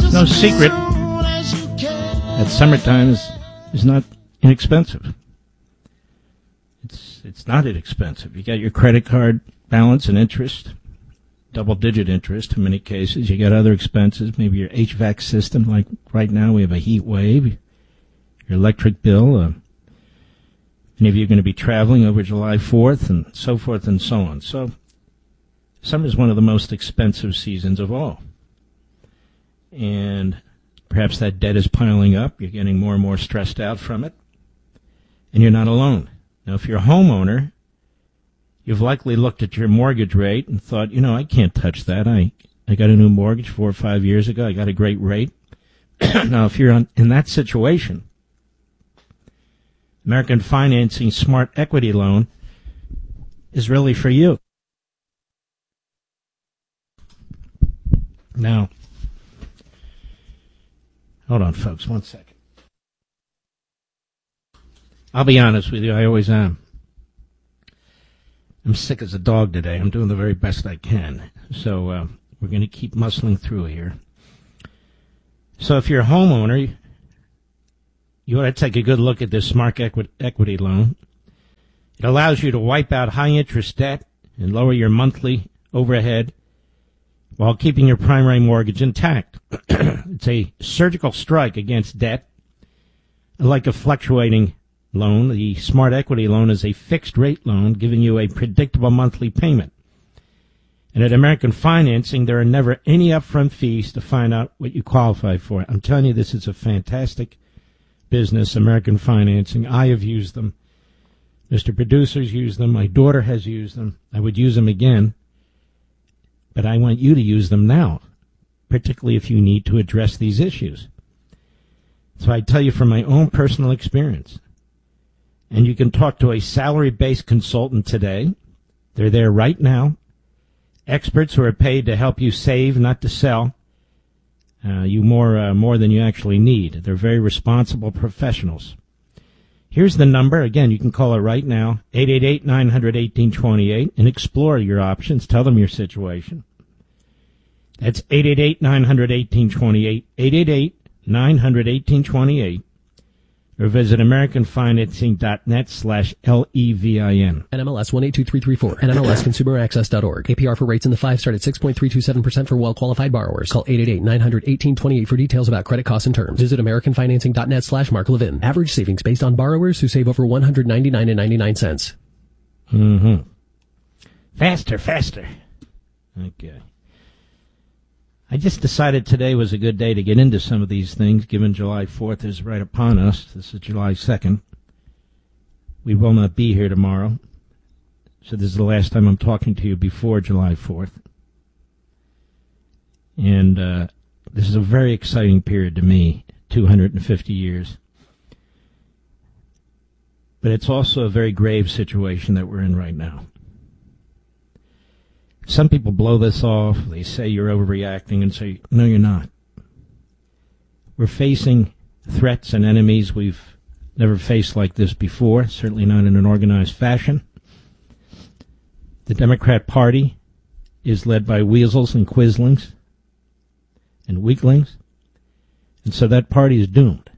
It's no secret that summertime is not inexpensive. It's not inexpensive. You got your credit card balance and interest, double-digit interest in many cases. You got other expenses, maybe your HVAC system, like right now we have a heat wave, your electric bill. Many of you are going to be traveling over July 4th and so forth and so on. So summer is one of the most expensive seasons of all. And perhaps that debt is piling up. You're getting more and more stressed out from it. And you're not alone. Now, if you're a homeowner, you've likely looked at your mortgage rate and thought, I can't touch that. I got a new mortgage 4 or 5 years ago. I got a great rate. Now, if you're in that situation, American Financing Smart Equity Loan is really for you. Now, hold on, folks, 1 second. I'll be honest with you, I always am. I'm sick as a dog today. I'm doing the very best I can. So we're going to keep muscling through here. So if you're a homeowner, you ought to take a good look at this Smart Equity Loan. It allows you to wipe out high-interest debt and lower your monthly overhead while keeping your primary mortgage intact. It's a surgical strike against debt. Like a fluctuating loan, the Smart Equity Loan is a fixed-rate loan giving you a predictable monthly payment. And at American Financing, there are never any upfront fees to find out what you qualify for. I'm telling you, this is a fantastic business, American Financing. I have used them. Mr. Producer's used them. My daughter has used them. I would use them again. But I want you to use them now, particularly if you need to address these issues. So I tell you from my own personal experience. And you can talk to a salary-based consultant today. They're there right now. Experts who are paid to help you save, not to sell you more than you actually need. They're very responsible professionals. Here's the number. Again, you can call it right now, 888-900-1828, and explore your options. Tell them your situation. That's 888-900-1828, 888-900-1828. Or visit AmericanFinancing.net/LEVIN. NMLS 182334. NMLSConsumerAccess.org. APR for rates in the 5 start at 6.327% for well-qualified borrowers. Call 888-900-1828 for details about credit costs and terms. Visit AmericanFinancing.net/Mark Levin. Average savings based on borrowers who save over $199.99. Mm-hmm. Faster. Okay. I just decided today was a good day to get into some of these things, given July 4th is right upon us. This is July 2nd. We will not be here tomorrow. So this is the last time I'm talking to you before July 4th. And this is a very exciting period to me, 250 years. But it's also a very grave situation that we're in right now. Some people blow this off. They say you're overreacting and say, no, you're not. We're facing threats and enemies we've never faced like this before, certainly not in an organized fashion. The Democrat Party is led by weasels and quislings and weaklings, and so that party is doomed.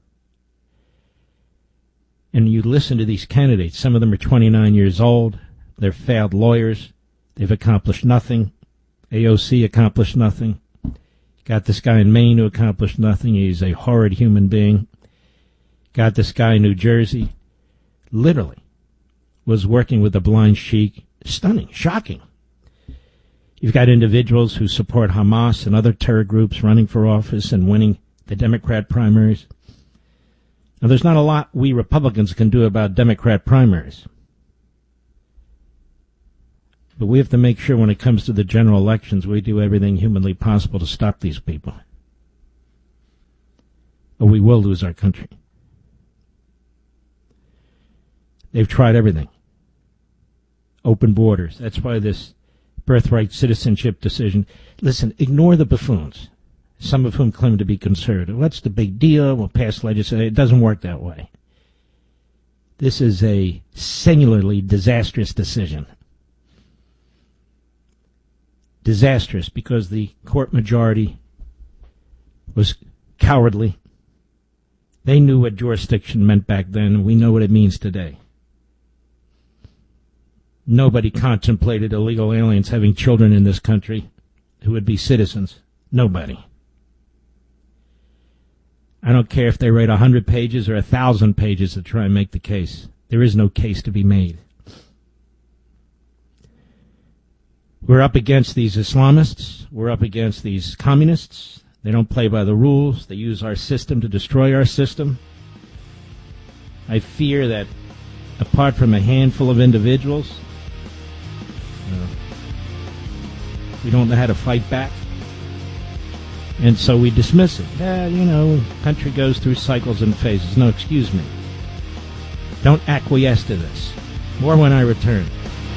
And you listen to these candidates. Some of them are 29 years old. They're failed lawyers. They've accomplished nothing. AOC accomplished nothing. Got this guy in Maine who accomplished nothing. He's a horrid human being. Got this guy in New Jersey, literally, was working with the blind sheik. Stunning, shocking. You've got individuals who support Hamas and other terror groups running for office and winning the Democrat primaries. Now, there's not a lot we Republicans can do about Democrat primaries. But we have to make sure when it comes to the general elections, we do everything humanly possible to stop these people. Or we will lose our country. They've tried everything. Open borders. That's why this birthright citizenship decision. Listen, ignore the buffoons, some of whom claim to be conservative. What's the big deal? We'll pass legislation. It doesn't work that way. This is a singularly disastrous decision. Disastrous because the court majority was cowardly. They knew what jurisdiction meant back then, and we know what it means today. Nobody contemplated illegal aliens having children in this country who would be citizens. Nobody. I don't care if they write 100 pages or 1,000 pages to try and make the case. There is no case to be made. We're up against these Islamists. We're up against these communists. They don't play by the rules. They use our system to destroy our system. I fear that apart from a handful of individuals, we don't know how to fight back. And so we dismiss it. Country goes through cycles and phases. No, excuse me. Don't acquiesce to this. More when I return.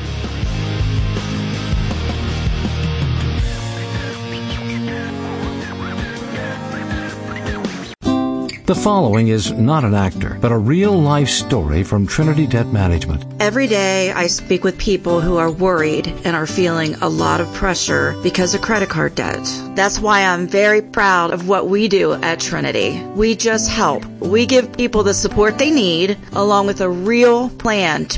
The following is not an actor, but a real-life story from Trinity Debt Management. Every day I speak with people who are worried and are feeling a lot of pressure because of credit card debt. That's why I'm very proud of what we do at Trinity. We just help. We give people the support they need, along with a real plan to